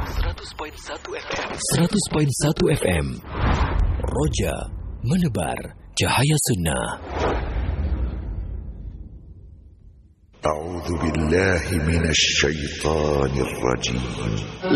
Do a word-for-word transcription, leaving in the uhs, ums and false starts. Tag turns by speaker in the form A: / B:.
A: seratus koma satu F M. seratus koma satu F M. Roja menebar cahaya sunnah.
B: A'udzu billahi minasy syaithanir rajim.